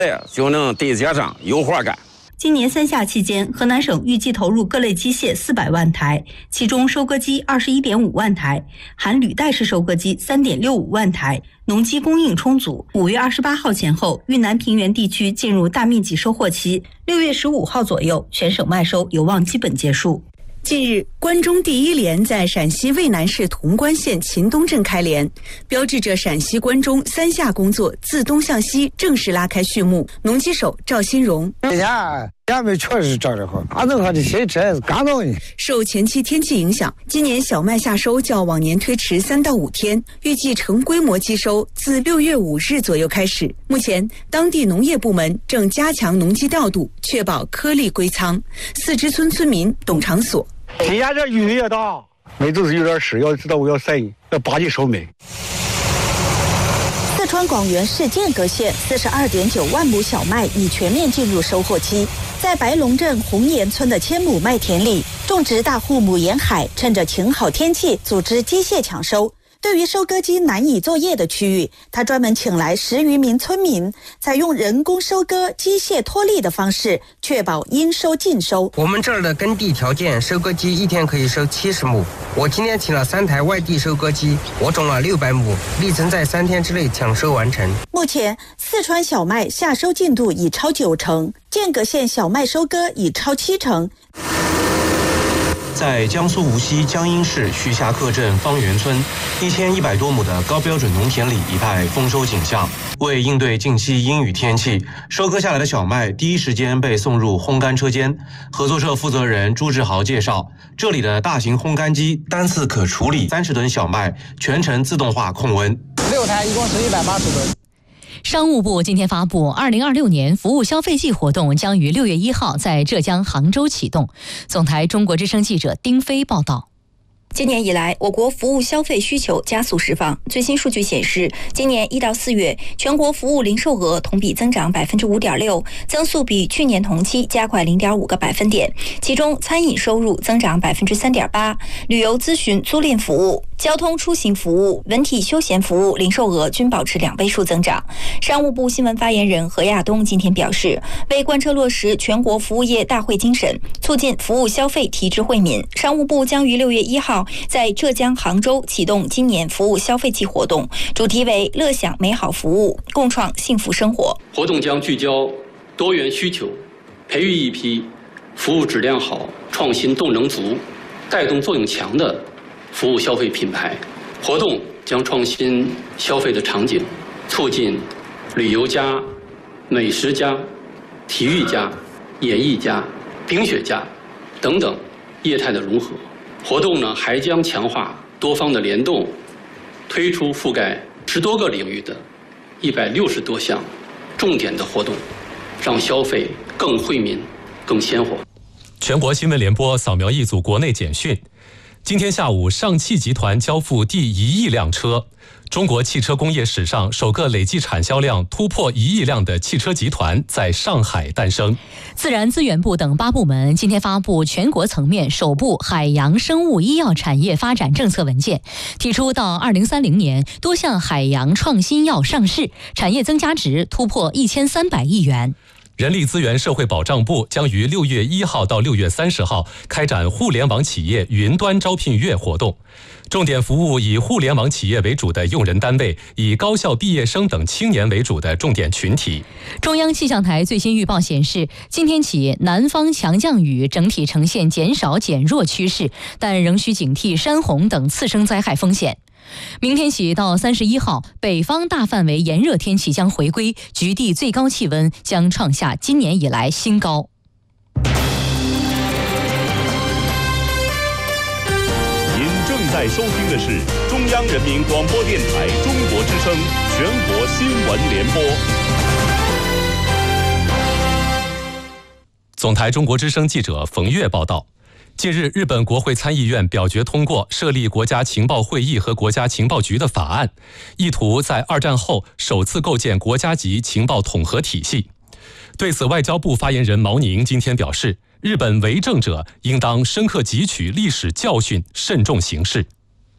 就能对家长有活干。 今年3夏期间，河南省预计投入各类机械400万台，其中收割机21.5万台，含履带式收割机3.65万台，农机供应充足。5月28号前后，豫南平原地区进入大面积收获期，6月15号左右，全省麦收有望基本结束。 近日，关中第一连在陕西渭南市潼关县秦东镇开连，标志着陕西关中3夏工作自东向西正式拉开序幕。农机手赵新荣： 这下面确实长得好，俺弄好的谁这是干到呢？ 受前期天气影响，今年小麦夏收较往年推迟3到5天，预计成规模机收自6月5日左右开始。目前，当地农业部门正加强农机调度，确保颗粒归仓。四支村村民董长所： 今年这雨也大，梅都是有点湿，要知道我要晒，要巴结收麦。 四川广元市剑阁县42.9万亩小麦已全面进入收获期。在白龙镇红岩村的1000亩麦田里，种植大户母沿海趁着晴好天气组织机械抢收。对于收割机难以作业的区域，他专门请来10余名村民，采用人工收割、机械脱粒的方式，确保应收尽收。 我们这儿的耕地条件，收割机一天可以收70亩。我今天请了3台外地收割机，我种了600亩，力争在3天之内抢收完成。 目前，四川小麦夏收进度已超90%，剑阁县小麦收割已超70%。 在江苏无锡江阴市徐霞客镇方圆村，1100多亩的高标准农田里一派丰收景象。为应对近期阴雨天气，收割下来的小麦第一时间被送入烘干车间。合作社负责人朱志豪介绍，这里的大型烘干机单次可处理30吨小麦，全程自动化控温。 6台一共是180吨。 商务部今天发布，2026年服务消费季活动将于6月1号在浙江杭州启动。总台中国之声记者丁飞报道。 今年以来，我国服务消费需求加速释放。最新数据显示，今年1到4月，全国服务零售额同比增长5.6%，增速比去年同期加快0.5个百分点。其中，餐饮收入增长3.8%，旅游咨询租赁服务、交通出行服务、文体休闲服务零售额均保持2倍数增长。商务部新闻发言人何亚东今天表示，为贯彻落实全国服务业大会精神，促进服务消费提质惠民，商务部将于6月1号在浙江杭州启动今年服务消费季活动，主题为乐享美好服务，共创幸福生活。 活动将聚焦多元需求，培育一批服务质量好、创新动能足、带动作用强的服务消费品牌。活动将创新消费的场景，促进旅游加、美食加、体育加、演艺加、冰雪加等等业态的融合。活动呢还将强化多方的联动，推出覆盖10多个领域的160多项重点的活动，让消费更惠民、更鲜活。 全国新闻联播扫描一组国内简讯。今天下午，上汽集团交付第1亿辆车，中国汽车工业史上首个累计产销量突破1亿辆的汽车集团在上海诞生。 自然资源部等8部门今天发布全国层面首部海洋生物医药产业发展政策文件，提出到2030年多项海洋创新药上市，产业增加值突破1300亿元。 人力资源社会保障部将于6月1号到6月30号开展互联网企业云端招聘月活动，重点服务以互联网企业为主的用人单位，以高校毕业生等青年为主的重点群体。 中央气象台最新预报显示，今天起南方强降雨整体呈现减少减弱趋势，但仍需警惕山洪等次生灾害风险。明天起到31号，北方大范围炎热天气将回归，局地最高气温将创下今年以来新高。 您正在收听的是中央人民广播电台中国之声全国新闻联播。 总台中国之声记者冯月报道。近日，日本国会参议院表决通过设立国家情报会议和国家情报局的法案，意图在2战后首次构建国家级情报统合体系。对此，外交部发言人毛宁今天表示，日本为政者应当深刻汲取历史教训，慎重行事。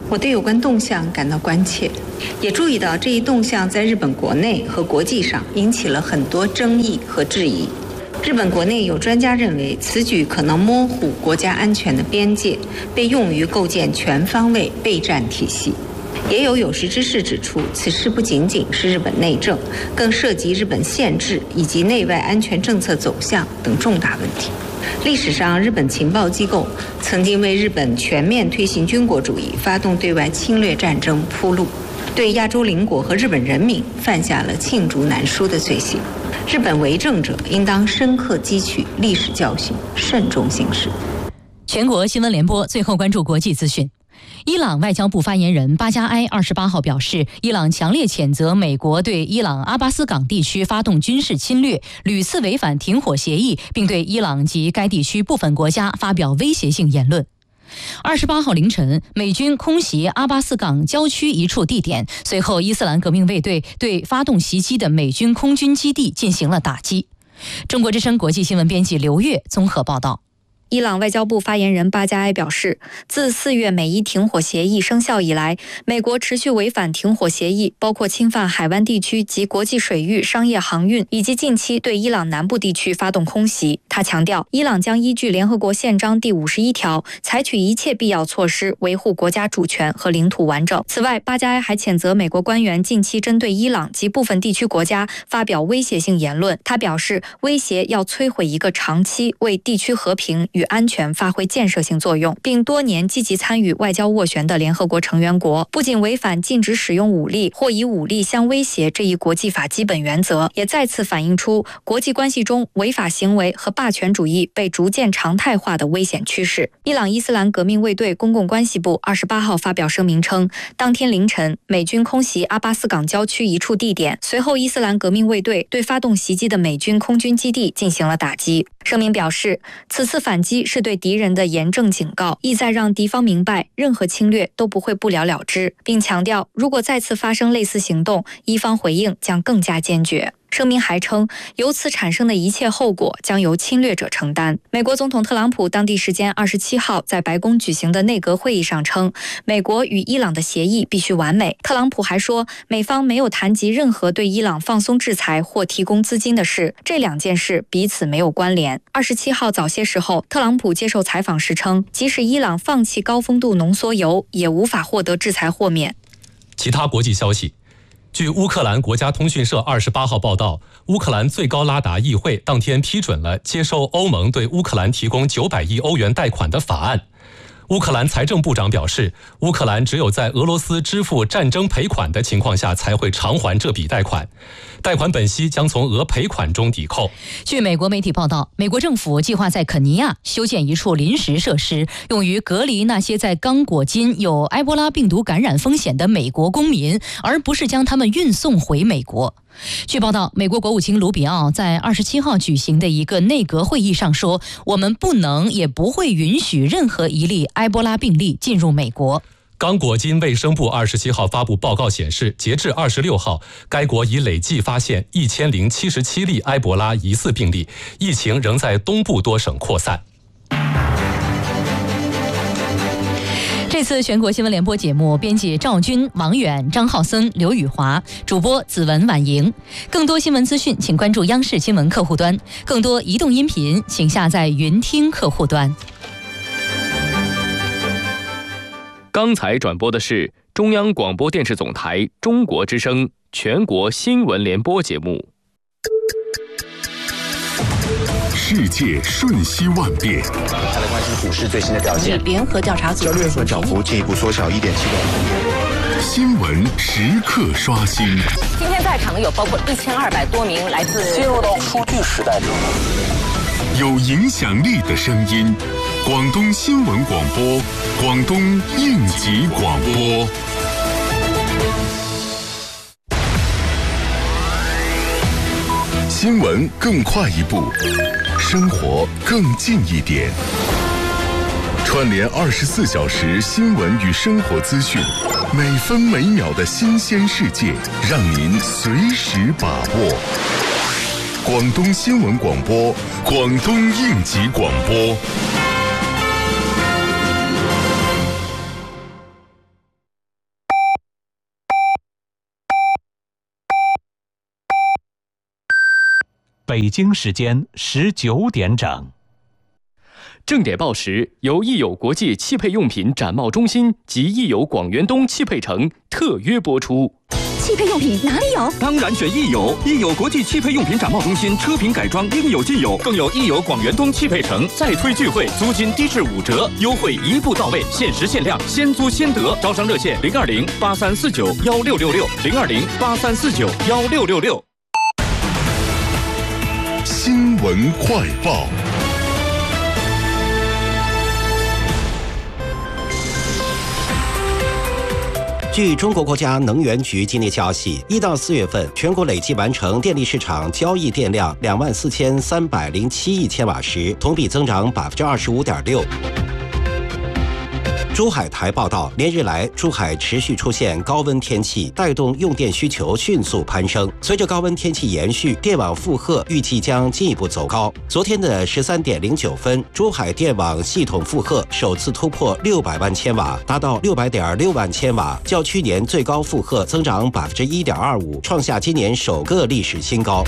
我对有关动向感到关切，也注意到这一动向在日本国内和国际上引起了很多争议和质疑。日本国内有专家认为，此举可能模糊国家安全的边界，被用于构建全方位备战体系。也有识之士指出，此事不仅仅是日本内政，更涉及日本宪制以及内外安全政策走向等重大问题。历史上，日本情报机构曾经为日本全面推行军国主义、发动对外侵略战争铺路，对亚洲邻国和日本人民犯下了罄竹难书的罪行。日本为政者应当深刻汲取历史教训，慎重行事。 全国新闻联播最后关注国际资讯。伊朗外交部发言人巴加埃28号表示，伊朗强烈谴责美国对伊朗阿巴斯港地区发动军事侵略，屡次违反停火协议，并对伊朗及该地区部分国家发表威胁性言论。28号凌晨，美军空袭阿巴斯港郊区一处地点，随后伊斯兰革命卫队对发动袭击的美军空军基地进行了打击。中国之声国际新闻编辑刘月综合报道。 伊朗外交部发言人巴加埃表示，自4月美伊停火协议生效以来，美国持续违反停火协议，包括侵犯海湾地区及国际水域商业航运，以及近期对伊朗南部地区发动空袭。他强调，伊朗将依据联合国宪章第51条，采取一切必要措施，维护国家主权和领土完整。此外，巴加埃还谴责美国官员近期针对伊朗及部分地区国家发表威胁性言论。他表示，威胁要摧毁一个长期为地区和平与安全发挥建设性作用，并多年积极参与外交斡旋的联合国成员国，不仅违反禁止使用武力或以武力相威胁这一国际法基本原则，也再次反映出国际关系中违法行为和霸权主义被逐渐常态化的危险趋势。伊朗伊斯兰革命卫队公共关系部28号发表声明称，当天凌晨，美军空袭阿巴斯港郊区一处地点，随后伊斯兰革命卫队对发动袭击的美军空军基地进行了打击。声明表示，此次反击是对敌人的严正警告，意在让敌方明白任何侵略都不会不了了之，并强调如果再次发生类似行动，伊方回应将更加坚决。声明还称，由此产生的一切后果将由侵略者承担。美国总统特朗普当地时间27号在白宫举行的内阁会议上称，美国与伊朗的协议必须完美。特朗普还说，美方没有谈及任何对伊朗放松制裁或提供资金的事，这两件事彼此没有关联。27号早些时候，特朗普接受采访时称，即使伊朗放弃高丰度浓缩铀，也无法获得制裁豁免。 其他国际消息，据乌克兰国家通讯社28号报道，乌克兰最高拉达议会当天批准了接收欧盟对乌克兰提供900亿欧元贷款的法案。乌克兰财政部长表示，乌克兰只有在俄罗斯支付战争赔款的情况下才会偿还这笔贷款，贷款本息将从俄赔款中抵扣。 据美国媒体报道，美国政府计划在肯尼亚修建一处临时设施，用于隔离那些在刚果金有埃博拉病毒感染风险的美国公民，而不是将他们运送回美国。据报道，美国国务卿卢比奥在27号举行的一个内阁会议上说，我们不能也不会允许任何一例埃博拉病例进入美国。 刚果金卫生部27号发布报告显示，截至26号，该国已累计发现1077例埃博拉疑似病例，疫情仍在东部多省扩散。 这次全国新闻联播节目，编辑赵军、王远、张浩森、刘宇华，主播子文、婉莹。更多新闻资讯，请关注央视新闻客户端；更多移动音频，请下载云听客户端。 刚才转播的是中央广播电视总台中国之声全国新闻联播节目。 世界瞬息万变， 再来关心股市最新的表现。 联合调查组交易所涨幅进一步缩小1.7%。 新闻时刻刷新。 今天在场的有包括1200多名来自进入到数据时代中， 有影响力的声音，广东新闻广播，广东应急广播。新闻更快一步，生活更近一点。串联24小时新闻与生活资讯，每分每秒的新鲜世界，让您随时把握。广东新闻广播，广东应急广播。 北京时间19点整。 正点报时由益友国际汽配用品展贸中心及益友广元东汽配城特约播出。 汽配用品哪里有？ 当然选益友，益友国际汽配用品展贸中心，车品改装应有尽有，更有益友广元东汽配城再推聚会，租金低至5折，优惠一步到位，限时限量，先租先得。招商热线020-8349-1666，020-8349-1666。 新闻快报。 据中国国家能源局今天消息，1到4月份全国累计完成电力市场交易电量24307亿千瓦时，同比增长25.6%。珠海台报道，连日来，珠海持续出现高温天气，带动用电需求迅速攀升。随着高温天气延续，电网负荷预计将进一步走高。昨天的13点09分，珠海电网系统负荷首次突破600万千瓦，达到600.6万千瓦，较去年最高负荷增长1.25%，创下今年首个历史新高。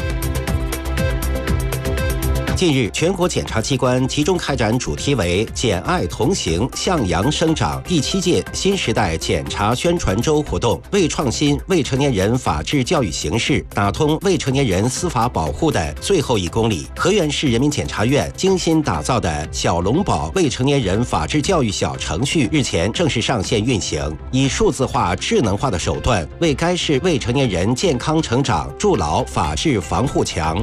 近日，全国检察机关集中开展主题为“简爱同行，向阳生长”第7届新时代检察宣传周活动，为创新未成年人法治教育形式，打通未成年人司法保护的最后1公里。河源市人民检察院精心打造的小龙宝未成年人法治教育小程序日前正式上线运行，以数字化、智能化的手段，为该市未成年人健康成长筑牢法治防护墙。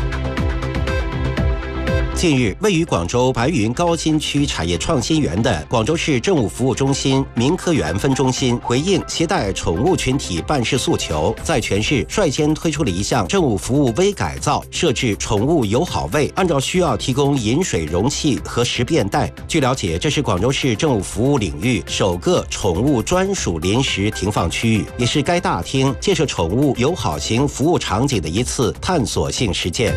近日，位于广州白云高新区产业创新园的广州市政务服务中心民科园分中心回应携带宠物群体办事诉求，在全市率先推出了一项政务服务微改造，设置宠物友好位，按照需要提供饮水容器和食便袋。据了解，这是广州市政务服务领域首个宠物专属临时停放区域，也是该大厅建设宠物友好型服务场景的一次探索性实践。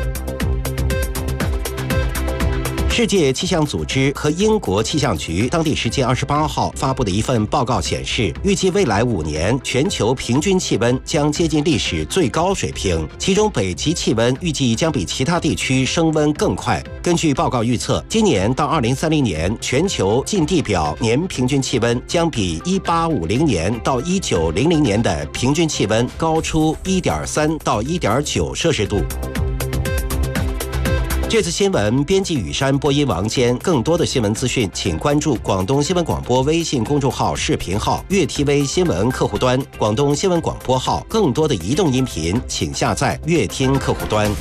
世界气象组织和英国气象局当地时间28号发布的一份报告显示，预计未来5年全球平均气温将接近历史最高水平，其中北极气温预计将比其他地区升温更快。根据报告预测，今年到2030年，全球近地表年平均气温将比1850年到1900年的平均气温高出1.3到1.9摄氏度。这次新闻编辑雨山，播音王坚。更多的新闻资讯，请关注广东新闻广播微信公众号、视频号、粤 TV 新闻客户端、广东新闻广播号。更多的移动音频，请下载粤听客户端。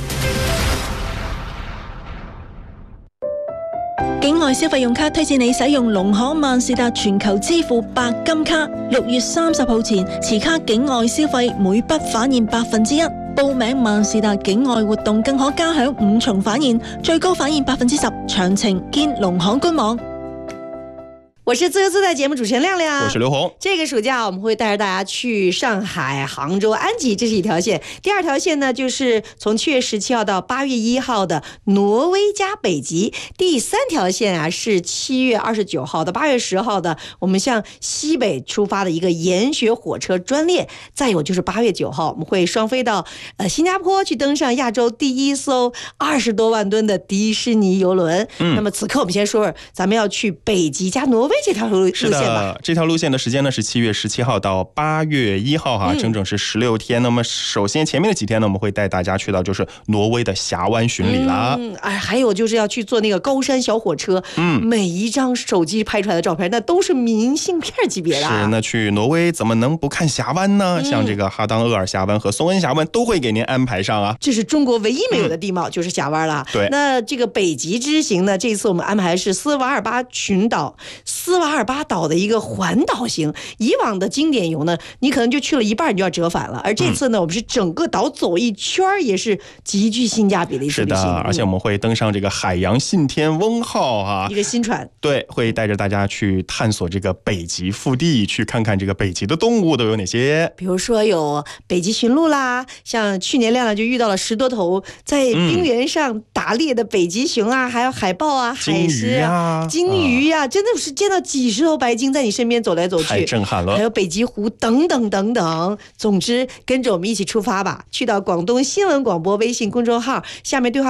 境外消费用卡推荐你使用農行萬事達全球支付白金卡，6月30號前持卡境外消費每筆返現1%。報名萬事達境外活動更可加享5重返現，最高返現10%。詳情見農行官網。 我是自由自在节目主持人亮亮， 我是刘红。 这个暑假我们会带着大家去上海、杭州、安吉，这是一条线。第二条线呢，就是从7月17号到8月1号的挪威加北极。第3条线啊，是7月29号到8月10号的我们向西北出发的一个研学火车专列。再有就是8月9号，我们会双飞到新加坡去登上亚洲第1艘20多万吨的迪士尼邮轮。那么此刻我们先说说，咱们要去北极加挪威这条路线吧。 这条路线的时间呢是7月17号到8月1号哈，整整是16天。那么首先前面的几天呢，我们会带大家去到就是挪威的峡湾巡礼啦。 还有就是要去坐那个高山小火车。每一张手机拍出来的照片，那都是明信片级别的。 是，那去挪威怎么能不看峡湾呢？像这个哈当厄尔峡湾和松恩峡湾都会给您安排上啊。 这是中国唯一没有的地貌，就是峡湾了。 对， 那这个北极之行呢，这次我们安排的是斯瓦尔巴群岛、斯瓦尔巴岛的一个环岛行。以往的经典游呢，你可能就去了一半你就要折返了，而这次呢，我们是整个岛走一圈，也是极具性价比的一次旅行。 是的，而且我们会登上这个海洋信天翁号啊， 一个新船。 对，会带着大家去探索这个北极腹地，去看看这个北极的动物都有哪些。 比如说有北极驯鹿啦，像去年亮亮就遇到了10多头在冰原上打猎的北极熊啊，还有海豹啊、海狮啊、金鱼啊，真的是见到几十头白鲸在你身边走来走去， 太震撼了。 还有北极狐等等等等。总之，跟着我们一起出发吧，去到广东新闻广播微信公众号，下面对话